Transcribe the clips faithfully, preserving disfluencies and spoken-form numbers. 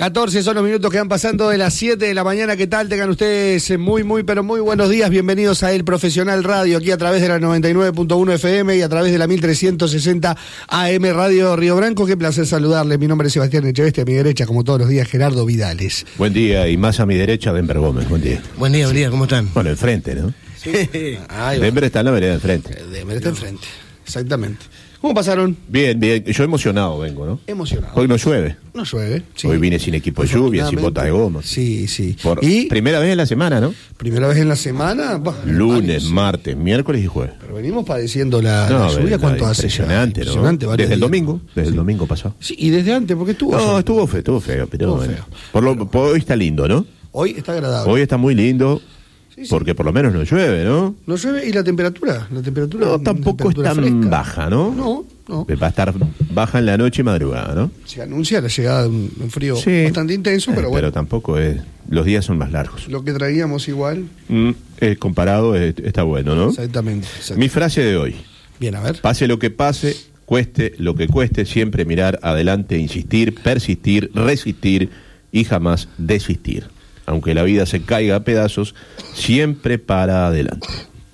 catorce son los minutos que van pasando de las siete de la mañana. ¿Qué tal? Tengan ustedes muy, muy, pero muy buenos días. Bienvenidos a El Profesional Radio, aquí a través de la noventa y nueve punto uno F M y a través de la mil trescientos sesenta A M Radio Río Branco. Qué placer saludarles. Mi nombre es Sebastián Echeveste, a mi derecha, como todos los días, Gerardo Vidales. Buen día, y más a mi derecha, Denver Gómez. Buen día. Buen día, buen día, ¿cómo están? Bueno, enfrente, ¿no? Sí. Ay, Denver está en la vereda enfrente. Denver está enfrente, exactamente. ¿Cómo pasaron? Bien, bien. Yo emocionado vengo, ¿no? Emocionado. Hoy no llueve. No llueve. Sí. Hoy vine sin equipo de lluvia, sin botas de goma. Sí, sí. Por y primera vez en la semana, ¿no? Primera vez en la semana. Bah, Lunes, varios, martes, miércoles y jueves. Pero venimos padeciendo la, No, la lluvia. verdad, ¿Cuánto hace? impresionante, ya? ¿no? Impresionante, varios Desde el días. domingo, desde Sí. el domingo pasado. Sí, y desde antes, porque estuvo. No, estuvo feo, estuvo feo, pero Estuvo bueno. feo. Por lo, por hoy está lindo, ¿no? Hoy está agradable. Hoy está muy lindo, Sí, sí. porque por lo menos no llueve, ¿no? No llueve. ¿Y la temperatura? La temperatura No, tampoco es temperatura tan fresca. baja, ¿no? No, no. Va a estar baja en la noche y madrugada, ¿no? Se anuncia la llegada de un, un frío Sí. bastante intenso, Eh, pero bueno. Pero tampoco es. Los días son más largos. Lo que traíamos igual. Mm, eh, comparado eh, está bueno, ¿no? Exactamente, exactamente. Mi frase de hoy: Bien, a ver. pase lo que pase, cueste lo que cueste, siempre mirar adelante, insistir, persistir, resistir y jamás desistir. Aunque la vida se caiga a pedazos, siempre para adelante.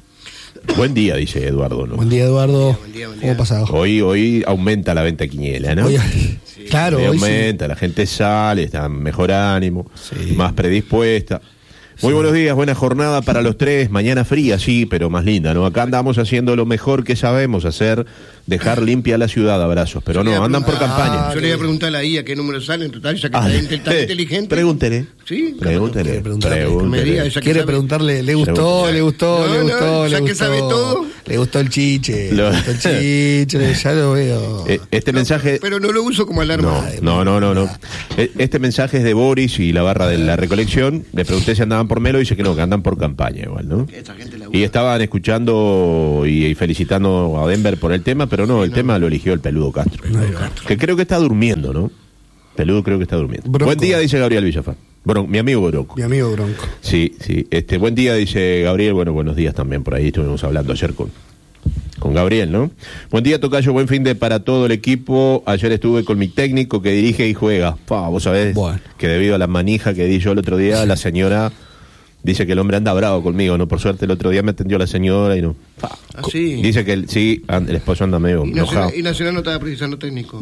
Buen día, dice Eduardo, ¿no? Buen día, Eduardo. Buen día, buen ¿Cómo día. pasado? Hoy, hoy aumenta la venta quiniela, ¿no? Hoy- claro, Hoy hoy sí. aumenta, la gente sale, está en mejor ánimo, Sí. más predispuesta. Muy buenos días, buena jornada para los tres. Mañana fría, sí, pero más linda, ¿no? Acá andamos haciendo lo mejor que sabemos hacer, dejar limpia la ciudad, abrazos. Pero no, andan por campaña. Yo le voy a preguntar a la I A qué número sale en total, ya que Ah, está tan eh, inteligente. Pregúntele. Sí, Pregúntele. Quiere preguntarle. Pregúntele. Me diga esa que Quiere sabe. preguntarle, ¿le gustó? Pregunta. ¿Le gustó? No, ¿Le no, gustó? ya ¿Le que gustó? sabe todo. Le gustó el chiche. Lo- Le gustó el chiche, ya lo veo. Eh, Este mensaje... Pero no lo uso como alarma. No, no, no, no, no. Eh, Este mensaje es de Boris y la barra de la recolección. Le pregunté si andaban por Melo y dice que no, que andan por campaña igual, ¿no? Esta gente la Y estaban escuchando y, y felicitando a Denver por el tema, pero no, el no. tema lo eligió el Peludo Castro. Que creo que está durmiendo, ¿no? Peludo creo que está durmiendo. Bronco. Buen día, dice Gabriel Villafán. Bueno, mi amigo Bronco. Mi amigo Bronco. Sí, sí. Este, buen día, dice Gabriel. Bueno, buenos días también por ahí. Estuvimos hablando ayer con, con Gabriel, ¿no? Buen día, tocayo. Buen fin de para todo el equipo. Ayer estuve con mi técnico que dirige y juega. Pa, vos sabés Bueno. que debido a la manija que di yo el otro día, la señora dice que el hombre anda bravo conmigo, ¿no? Por suerte el otro día me atendió la señora y no. Pa, Ah, co- sí. Dice que el, sí, and- el esposo anda medio Y enojado. Nacional, y Nacional no estaba precisando técnico.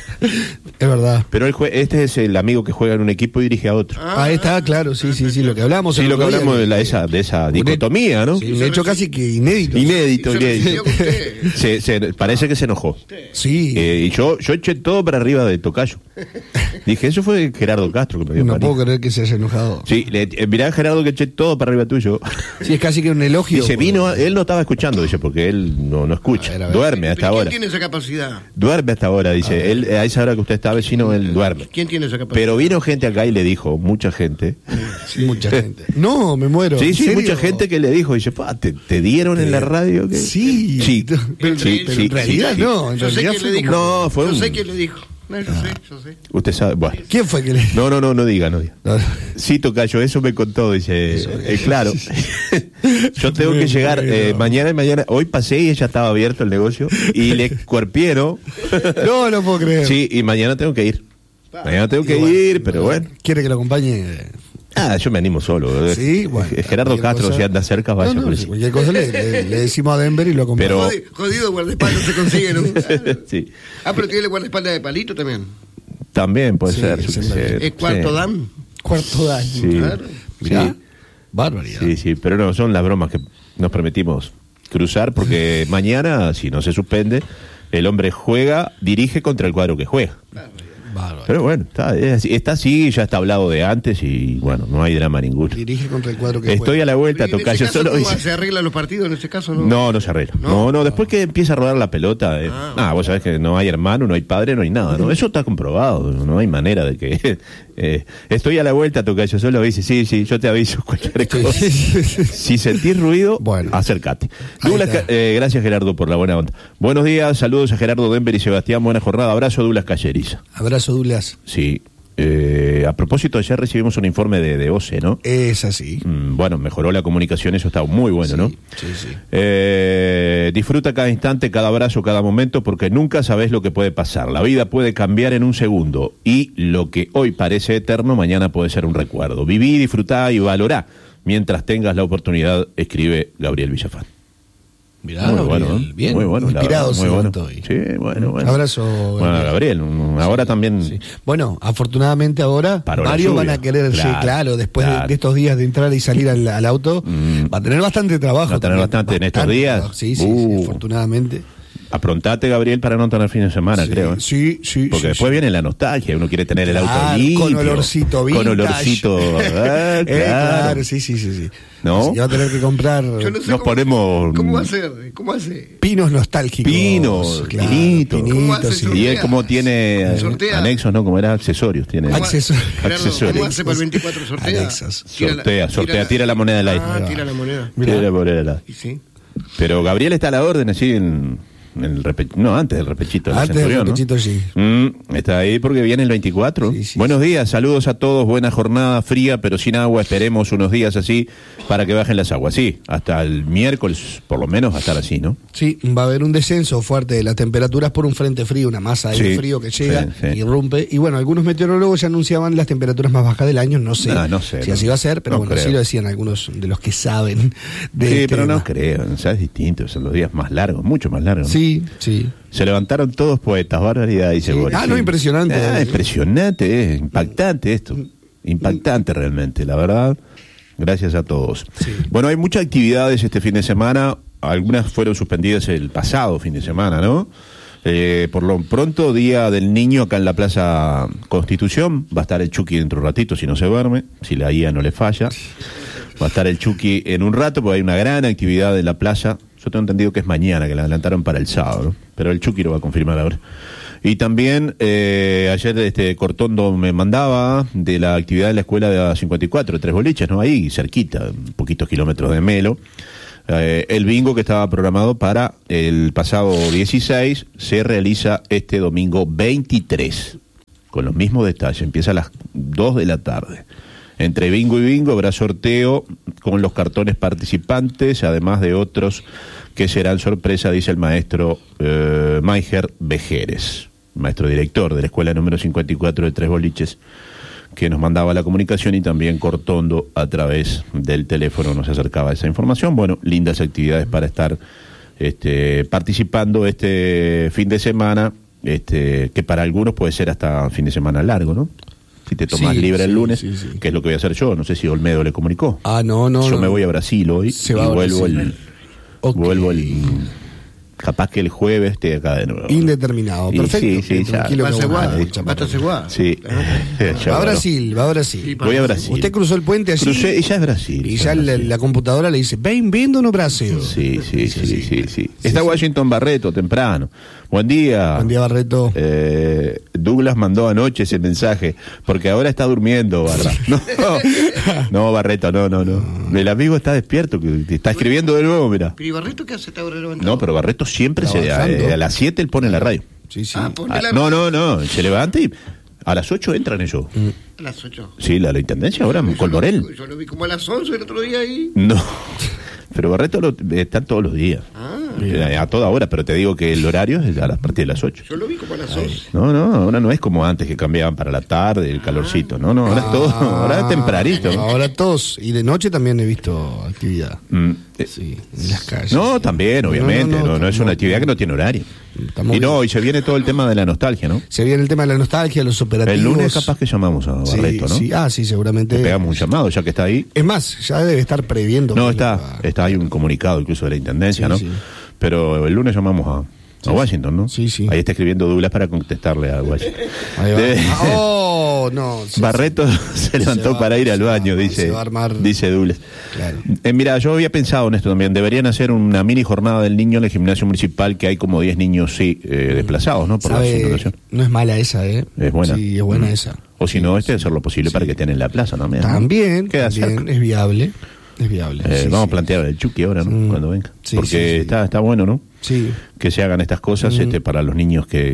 Es verdad. Pero él jue- este es el amigo que juega en un equipo y dirige a otro. Ah, Ahí está, claro, sí, sí, sí, lo que hablamos. Sí, el lo que otro día, hablamos de, la, esa, de esa un dicotomía, ¿no? Sí, un hecho casi que inédito. Inédito, Se inédito. recibió con usted. Se, se- parece que se enojó. Sí. Eh, y yo, yo eché todo para arriba de Tocayo. Dije, eso fue Gerardo Castro que me dio no manija. puedo creer que se haya enojado. Sí, le, eh, mirá Gerardo que eché todo para arriba tuyo. Sí, es casi que un elogio. Dice, vino, a- él no estaba escuchando, dice, porque él no, no escucha. A ver, a ver. Duerme hasta ¿Pero quién ahora. tiene esa capacidad? Duerme hasta ahora, dice. Él, a esa hora que usted está vecino, él duerme. ¿Quién tiene esa capacidad? Pero vino gente acá y le dijo, mucha gente. Sí, mucha gente. No, me muero. Sí, ¿en sí, serio? mucha gente que le dijo, dice, pa, ¿te, te dieron en la radio? Que... Sí. Sí, Pero, sí, pero sí, en realidad sí, no. En Yo sé realidad quién fue le como- dijo. No, fue Yo un- sé quién le dijo. No, yo sé, yo sé. Usted sabe, bueno. ¿Quién fue que le.? No, no, no, no diga, no diga. No. Sí, Tocayo, eso me contó, dice. Eh, claro. Yo tengo que Me llegar muero. eh, mañana y mañana. Hoy pasé y ya estaba abierto el negocio. Y le cuerpiero. No, no puedo creer. Sí, y mañana tengo que ir. Mañana tengo que Y bueno, ir, pero bueno. ¿Quiere que lo acompañe? Ah, yo me animo solo. Sí, bueno. Eh, Gerardo cualquier Castro, cosa- si anda cerca, vaya No, no, por si eso. cualquier cosa le, le- le decimos a Denver y lo acompaña. Pero- Jodi- Jodido guardaespaldas se consigue, ¿no? Sí. Ah, pero tiene el guardaespaldas de palito también. También puede Sí, ser. sí, sí, sí. Es cuarto sí. dan. Cuarto daño. Sí. Claro. Mirá. Sí. Barbaridad. Sí, sí, pero no, son las bromas que nos permitimos cruzar porque mañana, si no se suspende, el hombre juega, dirige contra el cuadro que juega. Bárbaro. Pero bueno, está, es así, está así, ya está hablado de antes y bueno, no hay drama ninguno. Dirige contra el cuadro que Estoy juega. a la vuelta, Pero en Tocayo, ese caso, solo ¿cómo dice... ¿se arreglan los partidos en ese caso? No, No, no se arregla. ¿No? No, no, después que empieza a rodar la pelota, eh, Ah, ah, vos sabés que no hay hermano, no hay padre, no hay nada, ¿no? Eso está comprobado, no hay manera de que... eh, estoy a la vuelta, Tocayo, solo dice, sí, sí, yo te aviso cualquier cosa. Si sentís ruido, Bueno. acércate. Ahí Douglas está. Ca- eh, gracias, Gerardo, por la buena onda. Buenos días, saludos a Gerardo Denver y Sebastián, buena jornada, abrazo, Douglas Calleriza. Abrazo, Douglas. Sí, Eh, a propósito, ayer recibimos un informe de, de O C E, ¿no? Es así. Mm, bueno, mejoró la comunicación, eso está muy bueno, Sí, ¿no? sí, sí. Eh, disfruta cada instante, cada abrazo, cada momento, porque nunca sabes lo que puede pasar. La vida puede cambiar en un segundo y lo que hoy parece eterno, mañana puede ser un recuerdo. Viví, disfrutá y valorá mientras tengas la oportunidad, escribe Gabriel Villafán. Mirá, Muy Gabriel, bueno, ¿eh? bien, muy bueno, la inspirado verdad, muy se bueno. levantó hoy. Sí, bueno, bueno. Abrazo, Bueno, Gabriel, ahora también Sí. Bueno, afortunadamente ahora Paró la varios van lluvia. a querer, Claro, sí, claro, después de- claro. De, estos días de entrar y salir al, al auto, Mm. va a tener bastante trabajo. Va a tener también, bastante en estos días. trabajo. Sí, sí, Uh. sí, afortunadamente. aprontate, Gabriel, para no tener fin de semana, Sí, creo. ¿eh? sí, sí. Porque sí, después sí. viene la nostalgia, uno quiere tener el auto Claro, limpio. con olorcito vintage. Con olorcito, ah, Eh, claro. claro, sí, sí, sí, sí. ¿No? Así que va a tener que comprar Yo no sé Nos cómo, ponemos- ¿Cómo va a ser? ¿Cómo hace? pinos nostálgicos. Pinos, claro, pinitos. ¿Cómo hace pinitos, eso? sí. Y él como tiene eh, Sortea. anexos, ¿no? Como era accesorios, tiene ¿Cómo, Acceso- Gerardo, accesorios. ¿Cómo hace para el veinticuatro? Sortea. Anexos. Tira la- Sortea, sortea, tira la moneda al aire. Ah, tira la moneda. Mirá. Tira la moneda al aire. Y sí. Pero Gabriel está a la orden, así en, en el repe- no, antes del repechito. del Antes del Centurión, ¿no? repechito, sí. Mm, está ahí porque viene el veinticuatro. Sí, sí, Buenos días, saludos a todos, buena jornada, fría pero sin agua, esperemos unos días así para que bajen las aguas. Sí, hasta el miércoles por lo menos va a estar así, ¿no? Sí, va a haber un descenso fuerte de las temperaturas por un frente frío, una masa de Sí, frío que llega, sí, sí. irrumpe. Y bueno, algunos meteorólogos ya anunciaban las temperaturas más bajas del año, no sé, Ah, no sé, si no. así va a ser, pero No bueno, creo. sí lo decían algunos de los que saben de Sí, este pero no tema. creo, o sea, es distinto, son los días más largos, mucho más largos. ¿no? Sí, sí. Se levantaron todos poetas, barbaridad, dice Sí. Boris. Ah, no, impresionante. Ah, impresionante, eh, impactante esto. Impactante realmente, la verdad. Gracias a todos. Sí. Bueno, hay muchas actividades este fin de semana. Algunas fueron suspendidas el pasado fin de semana, ¿no? Eh, por lo pronto, Día del Niño acá en la Plaza Constitución. Va a estar el Chucky dentro de un ratito, si no se duerme, si la I A no le falla. Va a estar el Chucky en un rato, porque hay una gran actividad en la plaza. Yo tengo entendido que es mañana, que la adelantaron para el sábado, ¿no? Pero el Chucky lo va a confirmar ahora. Y también eh, ayer este Cortondo me mandaba de la actividad de la escuela de la cincuenta y cuatro, Tres Boliches, ¿no? Ahí cerquita, un poquitos kilómetros de Melo. Eh, el bingo que estaba programado para el pasado dieciséis se realiza este domingo veintitrés. Con los mismos detalles, empieza a las dos de la tarde. Entre bingo y bingo habrá sorteo con los cartones participantes, además de otros que serán sorpresa, dice el maestro eh, Maiger Vejeres, maestro director de la escuela número cincuenta y cuatro de Tres Boliches, que nos mandaba la comunicación, y también Cortondo a través del teléfono nos acercaba esa información. Bueno, lindas actividades para estar este, participando este fin de semana, este, que para algunos puede ser hasta fin de semana largo, ¿no? Si te tomas Sí, libre el sí, lunes, sí, sí. que es lo que voy a hacer yo, no sé si Olmedo le comunicó. Ah, no, no. Yo no. me voy a Brasil hoy Se y va a vuelvo Brasil. el, Ok. vuelvo el, capaz que el jueves esté acá de nuevo. Indeterminado. Y Perfecto. sí, sí, ya. Tranquilo Va a que ser vamos guada, a- sí. va a ser guada. Sí. Ya, Va a bueno. Brasil, va a Brasil. Sí, Voy a Brasil. Usted cruzó el puente allí Crucé y ya es Brasil. y ya ya es la, Brasil. la computadora le dice, ven viendo no Brasil. Sí, sí, sí, sí, sí. Está Washington Barreto temprano. Buen día. Buen día, Barreto. Eh, Douglas mandó anoche ese mensaje, porque ahora está durmiendo, Barra. No, no, Barreto, no, no, no. El amigo está despierto, que te está escribiendo de nuevo, mira. ¿Pero y Barreto qué hace? ¿Está ahora levantado? No, pero Barreto siempre se, Trabajando. a, a las siete él pone la radio. Sí, sí. Ah, ponle Ah, la- no, no, no, se levanta y a las ocho entran ellos. A las ocho. Sí, la, la intendencia ahora, Yo con lo- Morel. Yo lo vi como a las once el otro día ahí. No, pero Barreto lo, están todos los días. Ah, Eh, A toda hora, pero te digo que el horario es a las partir de las ocho. yo lo vi como a las once. No, no, ahora no es como antes que cambiaban para la tarde, el calorcito. No, no, ahora es todo, Ah, ahora es tempranito. Ahora todos. Y de noche también he visto actividad. Mm, eh, Sí, en las calles. No, también, obviamente, no, no, es una actividad que no tiene horario. Estamos Y no, bien. y se viene todo el tema de la nostalgia, ¿no? Se viene el tema de la nostalgia, los operativos. El lunes capaz que llamamos a Sí, Barreto, ¿no? sí. Ah, sí, seguramente. Le pegamos un llamado, ya que está ahí. Es más, ya debe estar previendo. No, que está, lo va- está ahí un comunicado incluso de la Intendencia, Sí, ¿no? sí. Pero el lunes llamamos a, a Washington, ¿no? Sí, sí. Ahí está escribiendo Douglas para contestarle a Washington. Ahí va. De- Ah, oh, no. sí, Barreto se levantó va, para ir al se va, baño, se dice, va a armar- dice Douglas. Claro. Eh, mira, yo había pensado en esto también. Deberían hacer una mini jornada del niño en el gimnasio municipal, que hay como diez niños, sí, eh, desplazados, ¿no? Por la Sabe, inundación. no es mala esa, ¿eh? Es buena. Sí, es buena Mm. esa. O si no, este hacer lo posible para que estén en la plaza también. ¿no? También, Queda también cerca. es viable. Es viable. Eh, sí, vamos sí. a plantear el Chucky ahora, ¿no? Mm. Cuando venga. Sí, Porque sí, sí. Está, está bueno, ¿no? Sí. Que se hagan estas cosas Mm. este, para los niños que,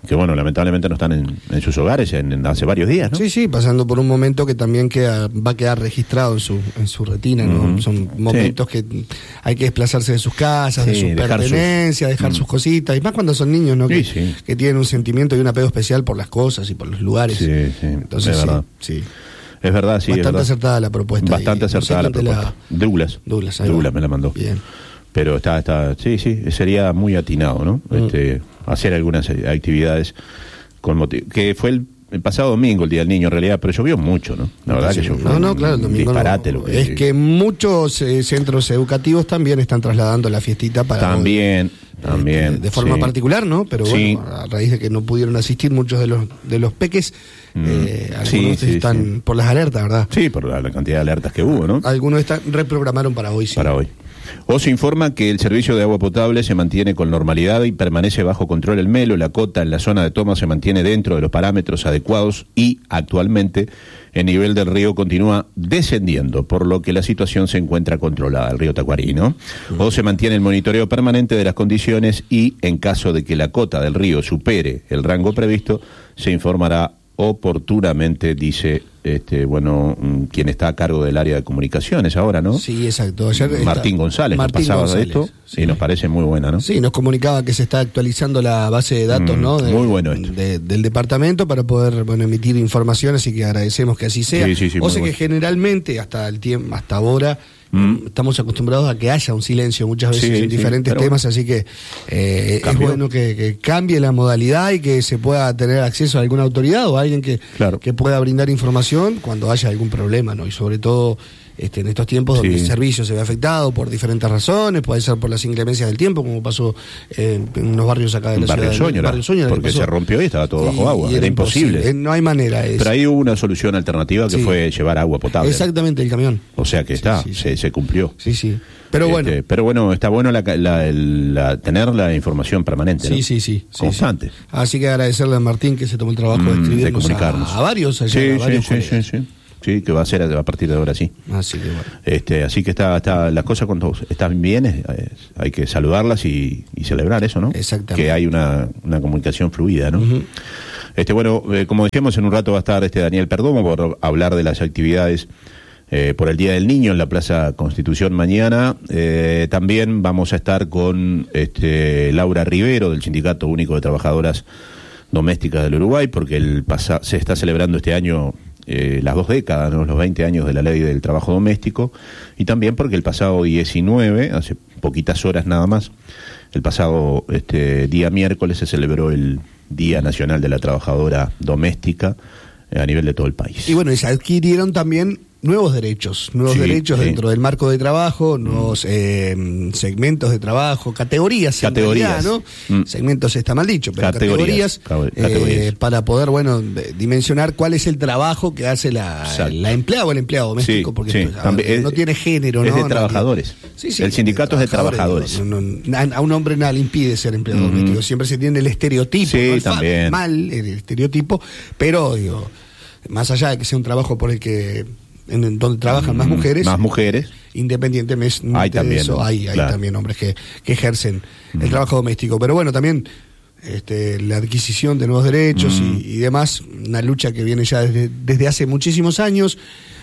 que bueno, lamentablemente no están en, en sus hogares en, en hace varios días, ¿no? Sí, sí, pasando por un momento que también queda, va a quedar registrado en su en su retina, ¿no? Uh-huh. Son momentos sí. que hay que desplazarse de sus casas, sí, de sus dejar pertenencias, sus... dejar uh-huh. sus cositas, y más cuando son niños, ¿no? Sí, que, sí. que tienen un sentimiento y un apego especial por las cosas y por los lugares. Sí, sí, entonces, es verdad. Sí, sí. Es verdad, sí. Bastante es verdad. acertada la propuesta. Bastante ahí. acertada no sé la propuesta. La... Douglas. Douglas, Douglas me la mandó. Bien. Pero está, está, sí, sí, sería muy atinado, ¿no? Mm. Este, hacer algunas actividades con motivo, que fue el, el pasado domingo, el Día del Niño, en realidad, pero llovió mucho, ¿no? La verdad sí. que llovió. No, no, claro, el domingo disparate no. Lo que es que muchos eh, centros educativos también están trasladando la fiestita para también, hoy, también, eh, de forma sí. particular, ¿no? Pero sí. bueno, a raíz de que no pudieron asistir muchos de los de los peques, mm. eh, algunos sí, sí, están sí. por las alertas, ¿verdad? Sí, por la, la cantidad de alertas que hubo, ¿no? Algunos están reprogramaron para hoy, sí. Para hoy. O se informa que el servicio de agua potable se mantiene con normalidad y permanece bajo control el Melo. La cota en la zona de toma se mantiene dentro de los parámetros adecuados y actualmente el nivel del río continúa descendiendo, por lo que la situación se encuentra controlada, el río Tacuarí, ¿no? Uh-huh. O se mantiene el monitoreo permanente de las condiciones y en caso de que la cota del río supere el rango previsto, se informará oportunamente, dice este bueno quien está a cargo del área de comunicaciones ahora, ¿no? Sí, exacto. Ayer Martín está, González, Martín nos pasaba González, de esto sí. y nos parece muy buena, ¿no? Sí, nos comunicaba que se está actualizando la base de datos, mm, ¿no? De, muy bueno esto. De, del departamento para poder, bueno, emitir informaciones y que agradecemos que así sea. Sí, sí, sí, o sea que bueno. generalmente hasta el tiempo, hasta ahora mm. estamos acostumbrados a que haya un silencio muchas veces sí, en diferentes sí, temas, bueno. así que eh, es bueno que, que cambie la modalidad y que se pueda tener acceso a alguna autoridad o a alguien que, claro. que pueda brindar información cuando haya algún problema, ¿no? Y sobre todo este, en estos tiempos donde sí. el servicio se ve afectado por diferentes razones, puede ser por las inclemencias del tiempo, como pasó eh, en unos barrios acá de la barrio ciudad. Soñora, Barrio Soñora, porque se rompió y estaba todo y, bajo agua, era, era imposible. imposible. No hay manera. Es... Pero ahí hubo una solución alternativa que sí. fue llevar agua potable. Exactamente, el camión. O sea que está, sí, sí, se, sí. se cumplió. Sí, sí. Pero bueno. Este, pero bueno, está bueno la, la, la, tener la información permanente, sí, ¿no? sí, sí, constante. Sí, sí. Así que agradecerle a Martín que se tomó el trabajo mm, de escribirnos de comunicarnos. A, a varios allá, sí, a varios sí, sí, sí, sí. Sí, que va a ser a partir de ahora, sí. Así que bueno. Este, así que está, está las cosas cuando están bien, es, es, hay que saludarlas y, y celebrar eso, ¿no? Exactamente. Que hay una, una comunicación fluida, ¿no? Uh-huh. Este, bueno, eh, como decíamos, en un rato va a estar este Daniel Perdomo por hablar de las actividades eh, por el Día del Niño en la Plaza Constitución mañana. Eh, también vamos a estar con este, Laura Rivero del Sindicato Único de Trabajadoras Domésticas del Uruguay, porque el pasa, se está celebrando este año eh, las dos décadas, ¿no? Los veinte años de la Ley del Trabajo Doméstico, y también porque el pasado diecinueve, hace poquitas horas nada más, el pasado este, día miércoles se celebró el Día Nacional de la Trabajadora Doméstica eh, a nivel de todo el país. Y bueno, y se adquirieron también nuevos derechos, nuevos sí, derechos sí. dentro del marco de trabajo, nuevos eh, segmentos de trabajo, categorías, categorías, en realidad, ¿no? Mm. Segmentos está mal dicho, pero categorías, categorías, categorías. Eh, para poder, bueno, dimensionar cuál es el trabajo que hace la, la empleada o el empleado doméstico, sí, porque sí. esto, ver, es, no tiene género, es ¿no? de no trabajadores. Sí, sí, el sindicato de es de trabajadores. No, no, no, a un hombre nada le impide ser empleado mm. doméstico, siempre se tiene el estereotipo, sí, no también. mal el estereotipo, pero digo, más allá de que sea un trabajo por el que en donde trabajan más mujeres, más mujeres, independientemente hay de también, eso, ¿no? hay, hay claro. también hombres que, que ejercen mm. el trabajo doméstico. Pero bueno, también este, la adquisición de nuevos derechos mm. y, y demás, una lucha que viene ya desde, desde hace muchísimos años,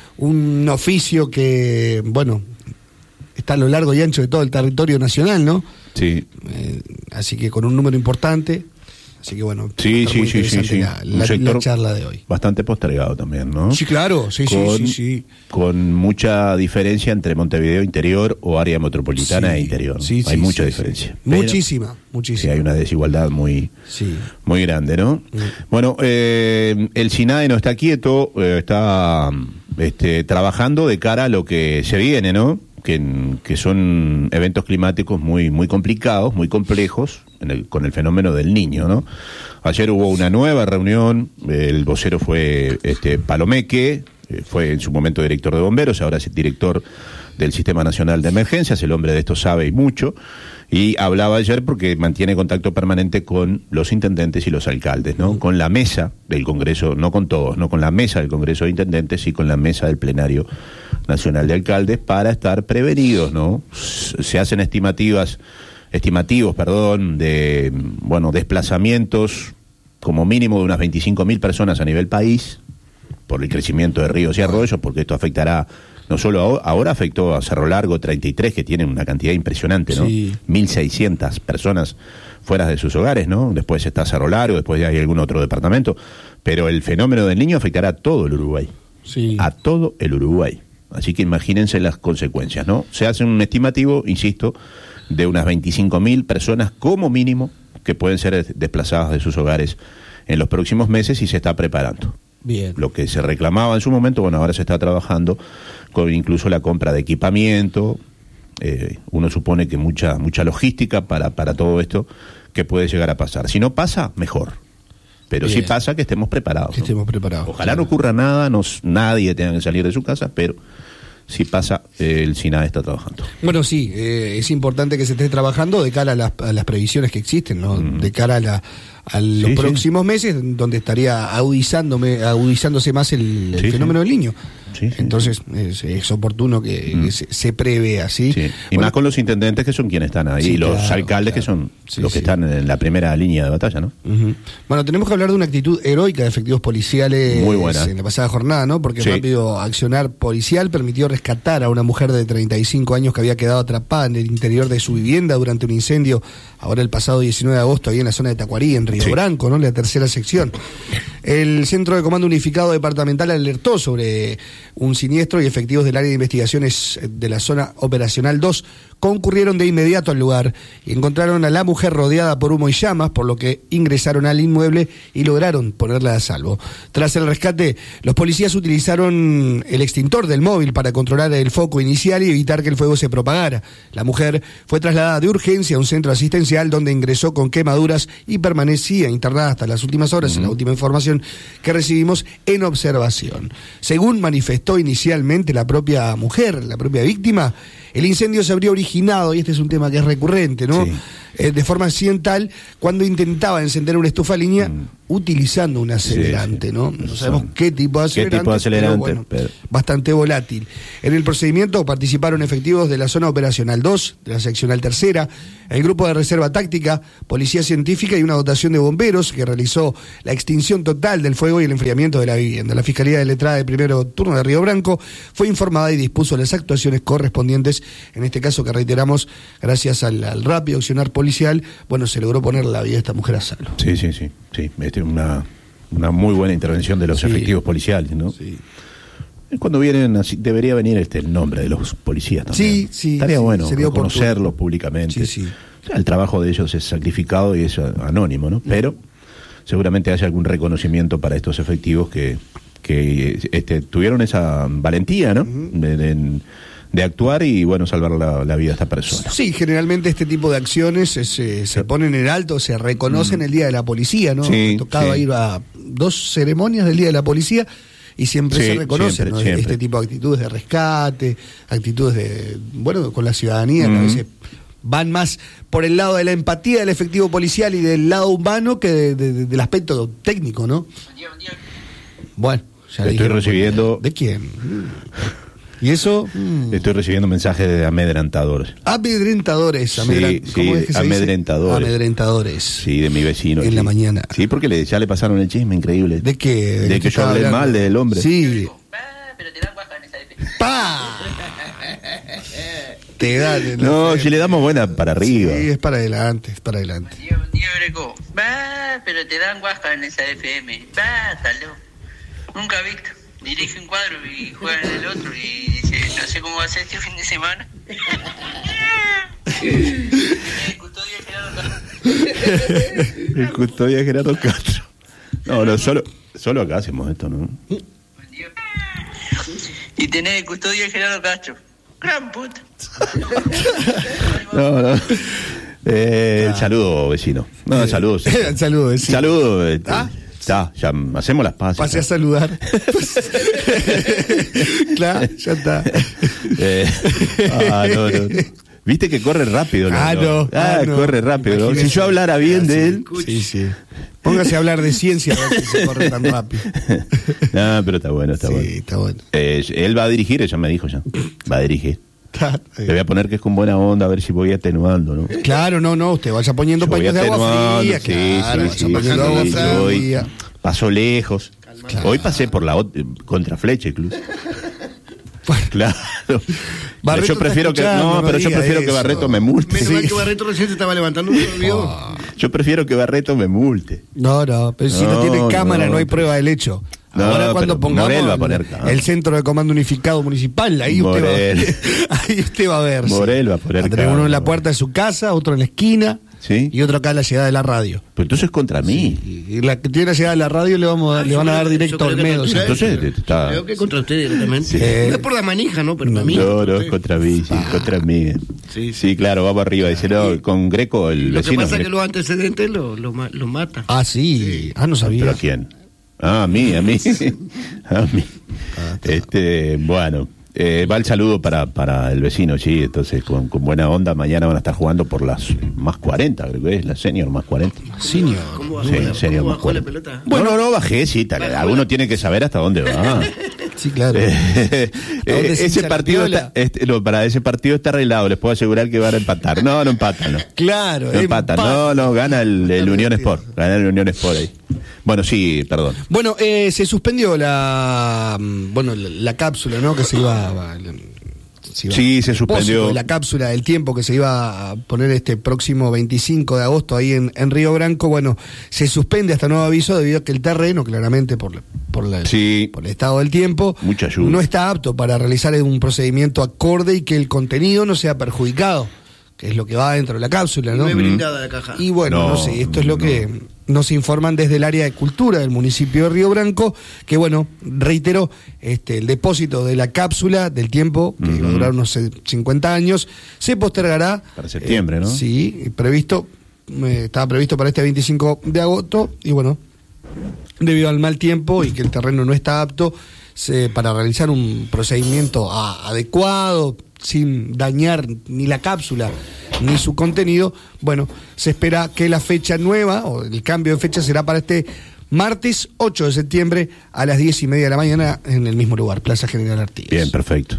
un oficio que, bueno, está a lo largo y ancho de todo el territorio nacional, ¿no? Sí. Eh, así que con un número importante. Así que bueno, sí, sí, sí, sí, sí. La, la, la charla de hoy. Bastante postergado también, ¿no? Sí, claro, sí, con, sí, sí, sí. Con mucha diferencia entre Montevideo interior o área metropolitana sí, e interior. Sí, hay sí, mucha sí, diferencia. Sí. Muchísima, muchísima. Sí, hay una desigualdad muy, sí. muy grande, ¿no? Mm. Bueno, eh, el SINAE no está quieto, eh, está este, trabajando de cara a lo que se viene, ¿no? Que, que son eventos climáticos muy muy complicados, muy complejos, en el, con el fenómeno del Niño, ¿no? Ayer hubo una nueva reunión, el vocero fue este Palomeque, eh, fue en su momento director de bomberos, ahora es director del Sistema Nacional de Emergencias, el hombre de esto sabe y mucho, y hablaba ayer porque mantiene contacto permanente con los intendentes y los alcaldes, ¿no? Con la mesa del Congreso, no con todos, no con la mesa del Congreso de Intendentes y con la mesa del Plenario Nacional de Alcaldes para estar prevenidos, ¿no? Se hacen estimativas, estimativos, perdón, de, bueno, desplazamientos como mínimo de unas veinticinco mil personas a nivel país, por el crecimiento de ríos y arroyos, porque esto afectará, no solo ahora, ahora afectó a Cerro Largo treinta y tres, que tienen una cantidad impresionante, ¿no? Sí. mil seiscientas personas fuera de sus hogares, ¿no? Después está Cerro Largo, después hay algún otro departamento, pero el fenómeno del Niño afectará a todo el Uruguay, Sí. a todo el Uruguay. Así que imagínense las consecuencias, ¿no? Se hace un estimativo, insisto, de unas veinticinco mil personas como mínimo que pueden ser desplazadas de sus hogares en los próximos meses y se está preparando. Bien. Lo que se reclamaba en su momento, bueno, ahora se está trabajando con incluso la compra de equipamiento. Eh, uno supone que mucha mucha logística para, para todo esto que puede llegar a pasar. Si no pasa, mejor. Pero Bien. si pasa, que estemos preparados. Que ¿no? estemos preparados. Ojalá no ocurra nada, nos, nadie tenga que salir de su casa, pero si pasa, eh, el SINAE está trabajando. Bueno, sí, eh, es importante que se esté trabajando de cara a las, a las previsiones que existen, ¿no? Mm. De cara a, la, a los Sí, próximos meses, donde estaría agudizándome, agudizándose más el, el Sí, fenómeno sí. del Niño. Sí, sí. Entonces, es, es oportuno que, Mm. que se, se prevea, ¿sí? Sí. Y Bueno, más con los intendentes que son quienes están ahí, Sí, y los claro, alcaldes claro. que son Sí, los que sí. están en la primera línea de batalla, ¿no? Ujú. Bueno, tenemos que hablar de una actitud heroica de efectivos policiales Muy buena. en la pasada jornada, ¿no? Porque Sí. el rápido accionar policial permitió rescatar a una mujer de treinta y cinco años que había quedado atrapada en el interior de su vivienda durante un incendio, ahora el pasado diecinueve de agosto, ahí en la zona de Tacuarí, en Río Sí. Branco, ¿no? La tercera sección. El Centro de Comando Unificado Departamental alertó sobre un siniestro y efectivos del área de investigaciones de la zona operacional dos concurrieron de inmediato al lugar y encontraron a la mujer rodeada por humo y llamas, por lo que ingresaron al inmueble y lograron ponerla a salvo. Tras el rescate, los policías utilizaron el extintor del móvil para controlar el foco inicial y evitar que el fuego se propagara. La mujer fue trasladada de urgencia a un centro asistencial donde ingresó con quemaduras y permanecía internada hasta las últimas horas, en la última información que recibimos, en observación. Según manifestó inicialmente la propia mujer, la propia víctima, el incendio se habría originado, y este es un tema que es recurrente, ¿no? Sí. Eh, de forma accidental, cuando intentaba encender una estufa línea Mm. utilizando un acelerante, Sí, sí. ¿no? No Son- sabemos qué tipo de qué acelerante, tipo de acelerante, pero bueno, pero- bastante volátil. En el procedimiento participaron efectivos de la zona operacional dos, de la seccional tercera, el grupo de reserva táctica, policía científica y una dotación de bomberos que realizó la extinción total del fuego y el enfriamiento de la vivienda. La Fiscalía de Letrada del primero turno de Río Branco fue informada y dispuso las actuaciones correspondientes, en este caso que reiteramos, gracias al, al rápido accionar policial, bueno, se logró poner la vida de esta mujer a salvo. Sí, sí, sí. sí. Este, una, una muy buena intervención de los Sí. efectivos policiales, ¿no? Sí. Cuando vienen así, debería venir este el nombre de los policías también. Sí, sí, Estaría sí, bueno sería oportuno. conocerlos públicamente. Sí, sí. O sea, el trabajo de ellos es sacrificado y es a- anónimo, ¿no? Pero seguramente haya algún reconocimiento para estos efectivos que, que este, tuvieron esa valentía, ¿no? de, de- de actuar y, bueno, salvar la, la vida de esta persona. Sí, generalmente este tipo de acciones eh, se, se ponen en alto, se reconocen el Día de la Policía, ¿no? Sí, Me ha tocado sí. ir a dos ceremonias del Día de la Policía y siempre Sí, se reconocen, siempre, ¿no? siempre. Este tipo de actitudes de rescate, actitudes de, bueno, con la ciudadanía, que a Ujú. veces van más por el lado de la empatía del efectivo policial y del lado humano que de- de- de- del aspecto técnico, ¿no? Bueno, ya Estoy dijeron, recibiendo- ¿de quién? ¿Y eso? Mm. Estoy recibiendo mensajes de amedrentadores. Amedrentadores, amedra- Sí, ¿cómo sí, es que se dice? amedrentadores. Amedrentadores. Sí, de mi vecino. En sí. la mañana. Sí, porque le, ya le pasaron el chisme increíble. ¿De qué? De, qué que yo estaba hablé hablando? mal del hombre. Sí. Ah, pero te dan guaja en esa F. ¡Pa! Te da. te- No, si le damos buena para arriba. Sí, es para adelante, es para adelante. Buen día, buen día, Greco. Va, pero te dan guaja en esa F M. Va, saló. Nunca he visto. Dirige un cuadro y juega en el otro y dice, no sé cómo va a ser este fin de semana. Eh, custodia Gerardo Castro. El custodia Gerardo Castro. No, no, solo, solo acá hacemos esto, ¿no? Buen día. Y tenés de custodia Gerardo Castro. Gran puta. No, no. Eh, Saludo, vecino. No, saludos. Saludos, sí. Saludos. este, ¿Ah? Ya, ya hacemos las paces. Pase a saludar. Claro, ya está. Eh, ah, no, no, no. Viste que corre rápido. Ah, no. Ah, ah, no. corre rápido. ¿no? Si Imagínese. yo hablara bien Ah, de sí. él. Sí, sí. Póngase a hablar de ciencia, a ver si se corre tan rápido. No, pero está bueno, está Sí, bueno. está bueno. Eh, él va a dirigir, ella me dijo ya. Va a dirigir. Claro, Le voy a poner que es con buena onda, a ver si voy atenuando, ¿no? Claro, no, no, usted vaya poniendo Yo voy paños de agua atenuando, fría, sí, claro, sí, vaya sí, poniendo sí, agua sí, voy- fría. Paso lejos. Claro. Hoy pasé por la ot- contra Flecha, incluso. Claro. Barreto yo está prefiero que escuchando, no, no pero yo diga prefiero que eso. Barreto me multe. Menos Sí. mal que Barreto recién se estaba levantando, se olvidó. Oh. Yo prefiero que Barreto me multe. No, no, pero si no, No, tiene cámara no, no, hay pero- prueba del hecho. No, Ahora cuando pero pongamos Morel va a el- poner el, cámara. centro de comando unificado municipal, ahí usted, Morel. va, ahí usted va a ver. sí. Morel va a poner tener uno cámara. en la puerta de su casa, otro en la esquina ¿Sí? y otro acá a la llegada de la radio. Pero entonces contra mí. Y la que tiene la llegada de la radio le vamos a- Ah, le yo van a creo dar que- directo yo al creo que medio. contra sí. Entonces, él. está- Creo que contra usted directamente. Sí. No es por la manija, ¿no? Pero para mí. No, no, Sí. contra mí, sí, contra mí. Sí, Sí, claro, vamos arriba. Dice, no, con Greco, el Lo que vecino. pasa es que Greco. los antecedentes lo, lo, ma- lo mata. Ah, sí. Ah, no sabía. ¿Pero a quién? Ah, a mí, a mí. A mí. Este, bueno, eh, va el saludo para, para el vecino, sí, entonces con, con buena onda, mañana van a estar jugando por las más cuarenta, creo que es, la senior más cuarenta. Senior. ¿Cómo bajó, Sí, la, en serio, cómo más bajó la cuarenta. pelota? Bueno, no, bajé, sí, tal, alguno tiene que saber hasta dónde va. Sí, claro. Eh, dónde se hincha ese la partido piola? está, este, no, para ese partido está arreglado, les puedo asegurar que van a empatar. No, no empatan, no. Claro, No empatan, empate. no, no, gana el, el Unión Sport, gana el Unión Sport ahí. Bueno, sí, perdón. Bueno, eh, se suspendió la mm, bueno la, la cápsula, ¿no? Que se iba, a- se iba- Sí, se el suspendió. depósito de la cápsula del tiempo que se iba a poner este próximo veinticinco de agosto ahí en, en Río Branco. Bueno, se suspende hasta nuevo aviso debido a que el terreno, claramente por la- por, la- Sí. por el estado del tiempo, Mucha lluvia. no está apto para realizar un procedimiento acorde y que el contenido no sea perjudicado, que es lo que va dentro de la cápsula, ¿no? No es blindada la caja. Y bueno, no, No, sé, esto es lo no. que nos informan desde el área de cultura del municipio de Río Branco, que bueno, reitero, este, el depósito de la cápsula del tiempo, que Ujú. va a durar unos eh, cincuenta años, se postergará. Para septiembre, eh, ¿no? Sí, previsto, eh, estaba previsto para este veinticinco de agosto, y bueno, debido al mal tiempo y que el terreno no está apto se, para realizar un procedimiento a- adecuado, sin dañar ni la cápsula ni su contenido, bueno, se espera que la fecha nueva o el cambio de fecha será para este martes ocho de septiembre a las diez y media de la mañana en el mismo lugar, Plaza General Artigas. Bien, perfecto.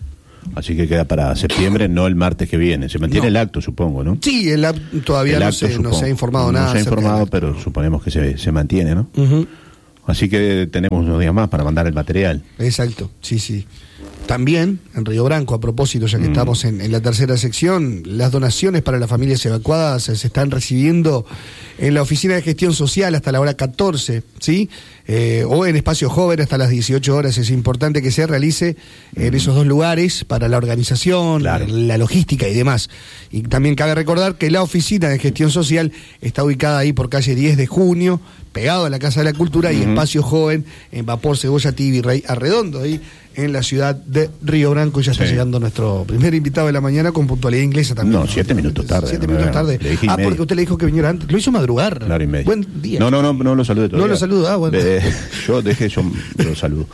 Así que queda para septiembre, no el martes que viene. Se mantiene No. el acto, supongo, ¿no? Sí, el app todavía El no, acto, se, no supongo. se ha informado No nada. se ha acerca del informado, acto. pero suponemos que se, se mantiene, ¿no? Ujú. Así que tenemos unos días más para mandar el material. Exacto, sí, sí. También en Río Branco, a propósito, ya que Mm. estamos en, en la tercera sección, las donaciones para las familias evacuadas se, se están recibiendo en la Oficina de Gestión Social hasta la hora catorce, ¿sí? Eh, o en Espacio Joven hasta las dieciocho horas. Es importante que se realice en esos dos lugares para la organización, Claro. la logística y demás. Y también cabe recordar que la Oficina de Gestión Social está ubicada ahí por calle diez de junio, pegado a la Casa de la Cultura, y Ujú. Espacio Joven en Vapor, Cebolla, Tibi, Rey Arredondo, ahí en la ciudad de Río Branco. Ya está Sí. llegando nuestro primer invitado de la mañana con puntualidad inglesa también. No, siete minutos tarde, Siete no, minutos no, tarde. le dije y Ah, medio. porque usted le dijo que viniera antes. Lo hizo madrugar. Una hora y media. Buen día. No, no, no, no lo salude todavía. No lo saludo, ah, bueno. Eh, yo dejé, yo lo saludo.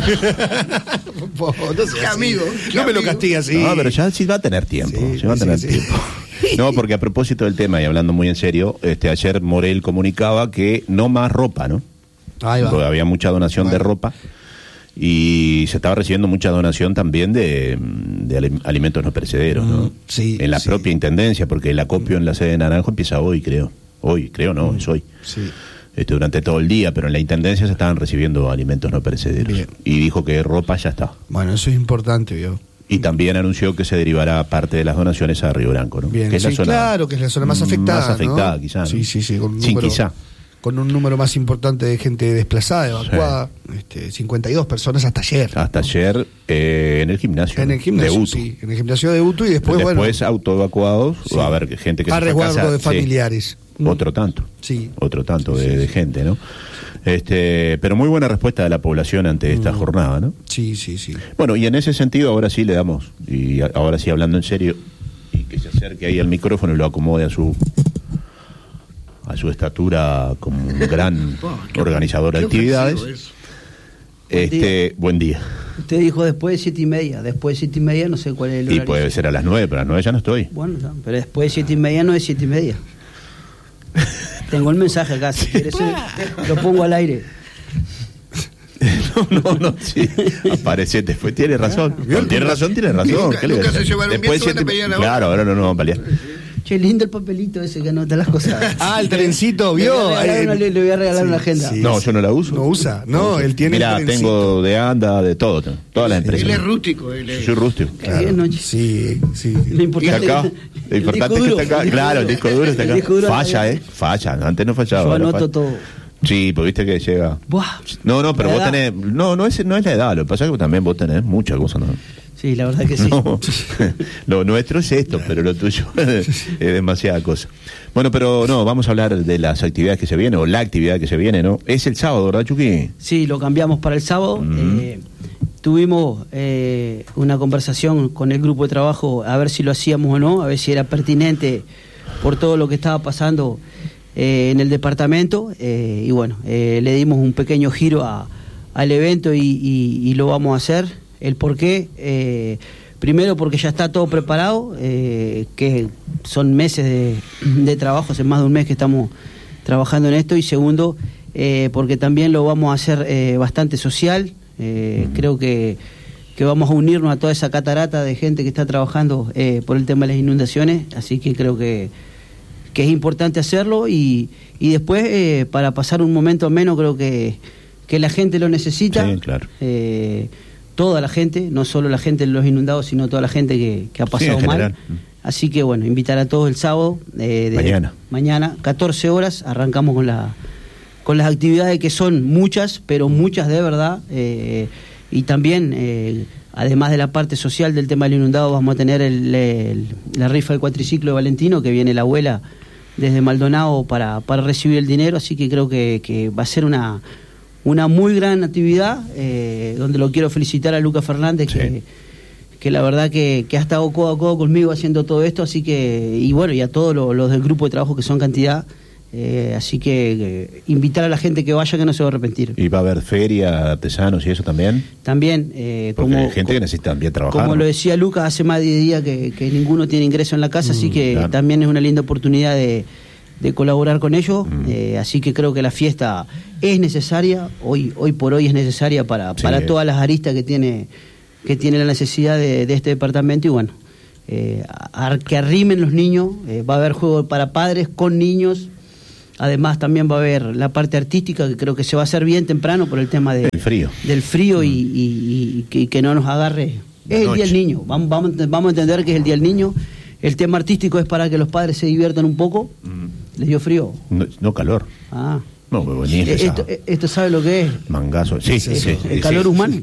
Po, no sea Qué así. amigo, qué No me lo amigo. castigue así. No, pero ya sí va a tener tiempo. Sí, sí va a sí, tener sí. tiempo. No, porque a propósito del tema y hablando muy en serio, este ayer Morel comunicaba que no más ropa, ¿no? Ahí va. Porque había mucha donación Bueno. de ropa y se estaba recibiendo mucha donación también de, de ali- alimentos no perecederos, ¿no? Mm, sí, en la sí. propia intendencia, porque el acopio en la sede de Naranjo empieza hoy, creo. Hoy, creo, no, es hoy. Sí. Este, durante todo el día, pero en la intendencia se estaban recibiendo alimentos no perecederos. Bien. Y dijo que ropa ya está. Bueno, eso es importante, ¿vio? Y también anunció que se derivará parte de las donaciones a Río Branco, ¿no? Bien, que es la sí, zona claro, que es la zona más afectada. Más afectada, ¿no? quizá. ¿no? Sí, sí, sí. Con un Sin número, quizá. Con un número más importante de gente desplazada, evacuada. Este, cincuenta y dos personas hasta ayer. Hasta ayer eh, en el gimnasio. En el ¿no? gimnasio, de Utu. sí. En el gimnasio de Utu y después, Después bueno, autoevacuados, Sí. a ver, gente que a se fue a resguardo casa, de sí. familiares. Mm. Otro tanto. Sí. Otro tanto de, Sí, sí, de sí. gente, ¿no? Este, pero muy buena respuesta de la población ante esta Mm. jornada, ¿no? Sí, sí, sí. Bueno, y en ese sentido ahora sí le damos, y a- ahora sí hablando en serio, y que se acerque ahí al micrófono y lo acomode a su a su estatura como un gran Oh, qué- organizador de qué actividades. ofensivo es. Buen Este, buen día. Usted dijo después de siete y media. Después de siete y media no sé cuál es el Y horario. puede ser a las nueve, pero a las nueve ya no estoy. Bueno, ya, pero después de siete y media no es siete y media. Tengo el mensaje acá, si quieres eh, lo pongo al aire. No, no, no, sí. Aparecete, fue, tiene razón. No, tiene razón, tiene razón. Nunca- ¿Qué le voy a nunca se hacer? llevaron Después bien, se van a siete- pelear ahora. Claro, ahora no nos vamos a pelear. Che, lindo el papelito ese que anota las cosas. Ah, el trencito, Le ¿vio? voy a regalar Eh, una- le, le voy a regalar sí, una agenda. sí. No, yo no la uso. No usa, no, él tiene Mira, el trencito. tengo de anda, de todo, tengo, todas las empresas. Él es rústico. Él Yo es... soy rústico. Qué bien, ¿no? Sí, sí. Lo Está importante acá, es lo importante es que está acá. Claro, el disco duro está El acá. disco duro Falla, está ¿eh? Falla. Antes no fallaba. Yo ahora anoto falla. todo. Sí, pues viste que llega. Buah. No, no, pero La vos edad. tenés. No, no es, no es la edad. Lo que pasa es que también vos tenés muchas cosas, ¿no? Sí, la verdad que sí. No, lo nuestro es esto, pero lo tuyo es demasiada cosa. Bueno, pero no, vamos a hablar de las actividades que se vienen, o la actividad que se viene, ¿no? Es el sábado, ¿verdad, Chucky? Sí, lo cambiamos para el sábado. Ujú. Eh, tuvimos eh, una conversación con el grupo de trabajo a ver si lo hacíamos o no, a ver si era pertinente por todo lo que estaba pasando eh, en el departamento. Eh, y bueno, eh, le dimos un pequeño giro a, al evento y, y- y lo vamos a hacer. El por qué, eh, primero porque ya está todo preparado, eh, que son meses de, de trabajo, hace más de un mes que estamos trabajando en esto, y segundo, eh, porque también lo vamos a hacer eh, bastante social. Eh, creo que, que vamos a unirnos a toda esa catarata de gente que está trabajando eh, por el tema de las inundaciones, así que creo que, que es importante hacerlo, y, y después eh, para pasar un momento ameno, creo que, que la gente lo necesita. Sí, claro. Eh, toda la gente, no solo la gente de los inundados, sino toda la gente que, que ha Sí, pasado en mal. general. Así que bueno, invitar a todos el sábado. eh, de- Mañana. Mañana, catorce horas, arrancamos con la con las actividades, que son muchas, pero muchas de verdad. eh, y también, eh, además de la parte social del tema del inundado, vamos a tener el, el- la rifa del cuatriciclo de Valentino, que viene la abuela desde Maldonado para, para recibir el dinero. Así que creo que, que va a ser una, una muy gran actividad, eh, donde lo quiero felicitar a Lucas Fernández, Sí. que que la verdad que, que ha estado codo a codo conmigo haciendo todo esto, así que, y bueno, y a todos los, los del grupo de trabajo, que son cantidad, eh, así que eh, invitar a la gente que vaya, que no se va a arrepentir. Y va a haber feria, artesanos y eso también. También, eh, Porque como, hay gente que necesita también trabajar. como ¿no? lo decía Lucas, hace más de diez días que, que ninguno tiene ingreso en la casa, así Mm, que claro. también es una linda oportunidad de, de colaborar con ellos, Mm. eh, así que creo que la fiesta es necesaria, hoy, hoy por hoy es necesaria para, Sí, para es. todas las aristas que tiene que tiene la necesidad de, de este departamento, y bueno, eh, a- que arrimen los niños, eh, va a haber juego para padres con niños, además también va a haber la parte artística, que creo que se va a hacer bien temprano por el tema de, El frío. del frío, y, y- y que, y que no nos agarre. La Es el noche. Día del Niño, vamos, vamos, a ent- vamos a entender que es el Día del Niño. El tema artístico es para que los padres se diviertan un poco. ¿Les dio frío? No, no calor. Ah. No, pues ni Eh, esto, eh, esto sabe lo que es. Mangazo. Sí, sí, sí. el sí, calor sí. humano.